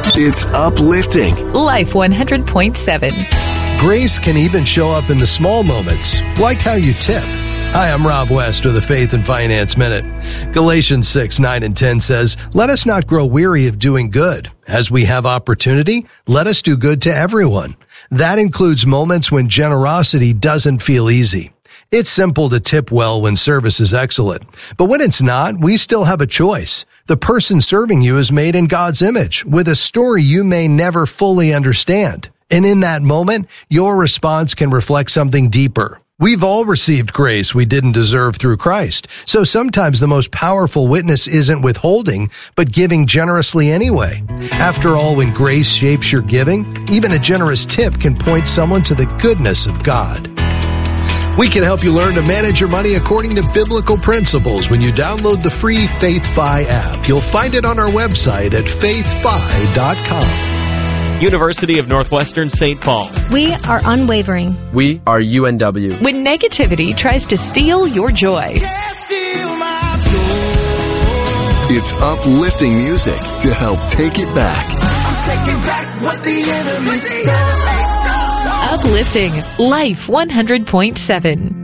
It's uplifting. Life 100.7. Grace can even show up in the small moments, like how you tip. Hi, I'm Rob West with a Faith and Finance Minute. Galatians 6:9-10 says, "Let us not grow weary of doing good. As we have opportunity, let us do good to everyone." That includes moments when generosity doesn't feel easy. It's simple to tip well when service is excellent. But when it's not, we still have a choice. The person serving you is made in God's image, with a story you may never fully understand. And in that moment, your response can reflect something deeper. We've all received grace we didn't deserve through Christ. So sometimes the most powerful witness isn't withholding, but giving generously anyway. After all, when grace shapes your giving, even a generous tip can point someone to the goodness of God. We can help you learn to manage your money according to biblical principles when you download the free FaithFi app. You'll find it on our website at faithfi.com. University of Northwestern St. Paul. We are unwavering. We are UNW. When negativity tries to steal your joy, It's uplifting music to help take it back. I'm taking back what the enemy stole. uplifting Life 100.7.